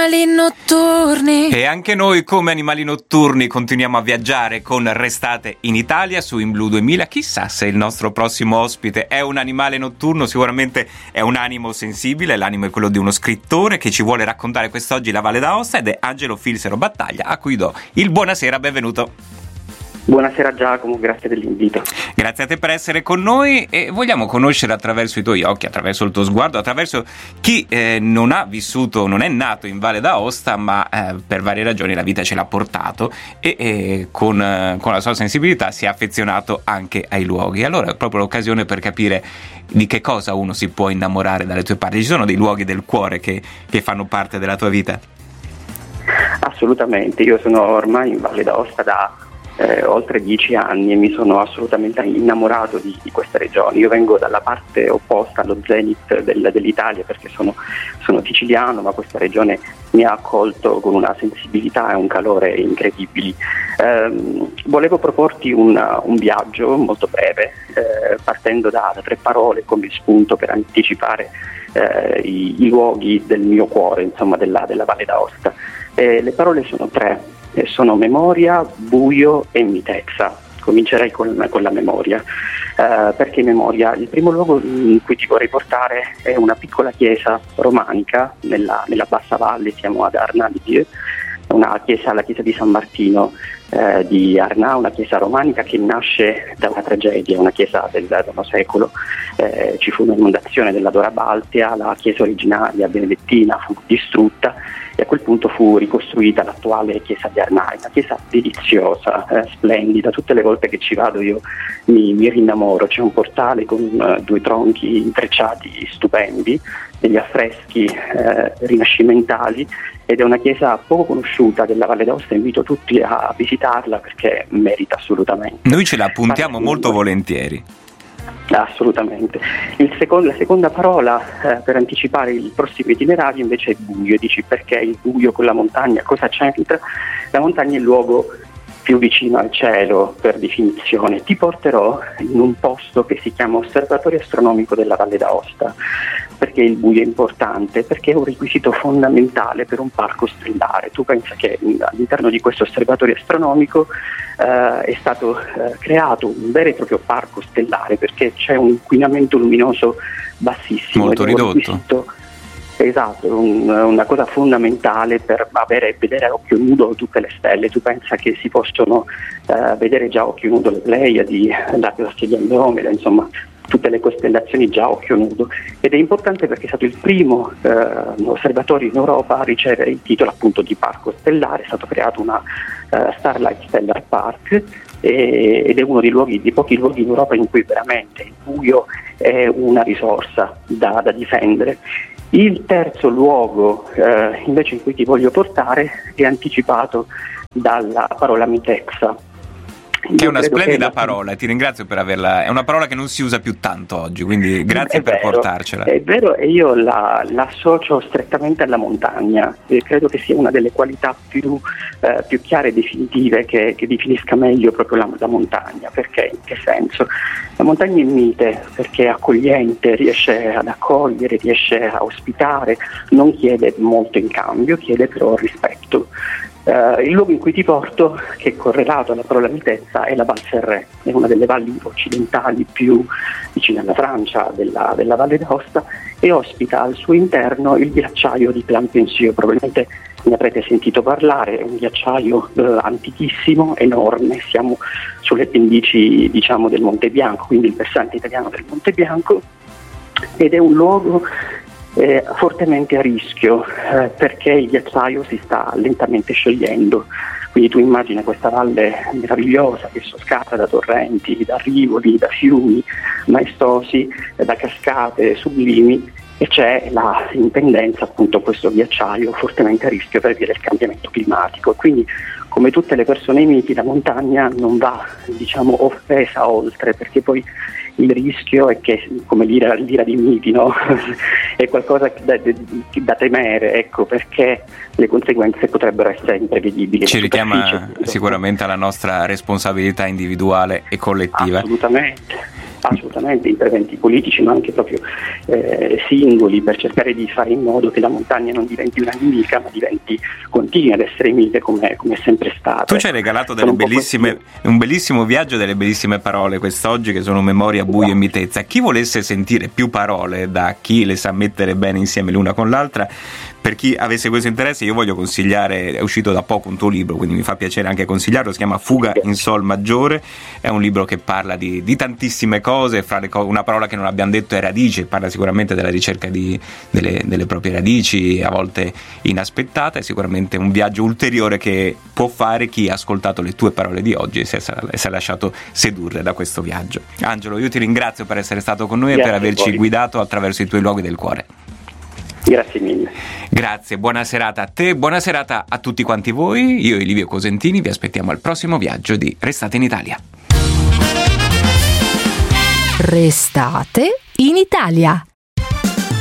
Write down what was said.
Animali notturni. E anche noi come animali notturni continuiamo a viaggiare con Restate in Italia su In Blu 2000. Chissà se il nostro prossimo ospite è un animale notturno, sicuramente è un animo sensibile, l'animo è quello di uno scrittore che ci vuole raccontare quest'oggi la Valle d'Aosta ed è Angelo Filsero Battaglia, a cui do il buonasera, benvenuto. Buonasera Giacomo, grazie dell'invito. Grazie a te per essere con noi e vogliamo conoscere attraverso i tuoi occhi, attraverso il tuo sguardo, attraverso chi non ha vissuto, non è nato in Valle d'Aosta, ma per varie ragioni la vita ce l'ha portato e con la sua sensibilità si è affezionato anche ai luoghi. Allora è proprio l'occasione per capire di che cosa uno si può innamorare dalle tue parti. Ci sono dei luoghi del cuore che fanno parte della tua vita? Assolutamente, io sono ormai in Valle d'Aosta da oltre 10 anni e mi sono assolutamente innamorato di questa regione. Io vengo dalla parte opposta allo zenith dell'Italia perché sono siciliano, ma questa regione mi ha accolto con una sensibilità e un calore incredibili. Volevo proporti un viaggio molto breve, partendo da 3 parole come spunto per anticipare i luoghi del mio cuore, insomma della Valle d'Aosta. Le parole sono 3. Sono memoria, buio e mitezza. Comincerei con la memoria. Perché memoria? Il primo luogo in cui ti vorrei portare è una piccola chiesa romanica nella bassa valle, siamo ad Arnaldier, la chiesa di San Martino di Arnà, una chiesa romanica che nasce da una tragedia, una chiesa del IX secolo. Ci fu un'inondazione della Dora Baltea, la chiesa originaria benedettina fu distrutta e a quel punto fu ricostruita l'attuale chiesa di Arnà, una chiesa deliziosa, splendida. Tutte le volte che ci vado io mi rinnamoro. C'è un portale con 2 tronchi intrecciati stupendi, degli affreschi rinascimentali, ed è una chiesa poco conosciuta della Valle d'Aosta. Invito tutti a visitarla perché merita assolutamente. Noi ce la appuntiamo molto volentieri. Assolutamente. La seconda parola per anticipare il prossimo itinerario invece è buio. Dici perché il buio con la montagna? Cosa c'entra? La montagna è il luogo più vicino al cielo per definizione. Ti porterò in un posto che si chiama Osservatorio Astronomico della Valle d'Aosta. Perché il buio è importante? Perché è un requisito fondamentale per un parco stellare. Tu pensa che all'interno di questo osservatorio astronomico è stato creato un vero e proprio parco stellare, perché c'è un inquinamento luminoso bassissimo. Molto ridotto. Esatto, una cosa fondamentale per vedere a occhio nudo tutte le stelle. Tu pensa che si possono vedere già a occhio nudo le Pleiadi, la galassia di Andromeda, insomma tutte le costellazioni già a occhio nudo, ed è importante perché è stato il primo osservatorio in Europa a ricevere il titolo appunto di parco stellare. È stato creato una Starlight Stellar Park ed è uno dei pochi luoghi in Europa in cui veramente il buio è una risorsa da difendere. Il terzo luogo invece in cui ti voglio portare è anticipato dalla parola mitezza. Che è una splendida parola, ti ringrazio per averla. È una parola che non si usa più tanto oggi, quindi grazie per portarcela. È vero, e io l'associo strettamente alla montagna. Credo che sia una delle qualità più chiare e definitive che definisca meglio proprio la montagna. Perché? In che senso? La montagna è mite perché è accogliente, riesce ad accogliere, riesce a ospitare, non chiede molto in cambio, chiede però rispetto. Il luogo in cui ti porto, che è correlato alla parola mitezza, è la Val Ferret, è una delle valli occidentali più vicine alla Francia della Valle d'Aosta, e ospita al suo interno il ghiacciaio di Plainpensieux. Probabilmente ne avrete sentito parlare, è un ghiacciaio antichissimo, enorme. Siamo sulle pendici, diciamo, del Monte Bianco, quindi il versante italiano del Monte Bianco, ed è un luogo fortemente a rischio perché il ghiacciaio si sta lentamente sciogliendo. Quindi tu immagina questa valle meravigliosa che è soccata da torrenti, da rivoli, da fiumi maestosi, da cascate sublimi, e c'è in pendenza appunto questo ghiacciaio fortemente a rischio per via del cambiamento climatico. Quindi, come tutte le persone miti, la montagna non va, diciamo, offesa oltre, perché poi il rischio è che, come l'ira di miti, no? È qualcosa da temere, ecco, perché le conseguenze potrebbero essere imprevedibili. Ci richiama sicuramente alla nostra responsabilità individuale e collettiva. Assolutamente. assolutamente interventi politici, ma anche proprio singoli, per cercare di fare in modo che la montagna non diventi una nemica, ma continui ad essere amica come è sempre stata. Tu ci hai regalato un bellissimo viaggio, delle bellissime parole quest'oggi, che sono memoria, buio e mitezza. Chi volesse sentire più parole da chi le sa mettere bene insieme l'una con l'altra, per chi avesse questo interesse, io voglio consigliare, è uscito da poco un tuo libro, quindi mi fa piacere anche consigliarlo, si chiama Fuga in Sol maggiore, è un libro che parla di tantissime cose, fra le una parola che non abbiamo detto è radice, parla sicuramente della ricerca delle proprie radici, a volte inaspettate, è sicuramente un viaggio ulteriore che può fare chi ha ascoltato le tue parole di oggi e si è lasciato sedurre da questo viaggio. Angelo, io ti ringrazio per essere stato con noi e per averci guidato attraverso i tuoi luoghi del cuore. Grazie mille. Grazie, buona serata a te, buona serata a tutti quanti voi. Io e Livio Cosentini vi aspettiamo al prossimo viaggio di Restate in Italia. Restate in Italia.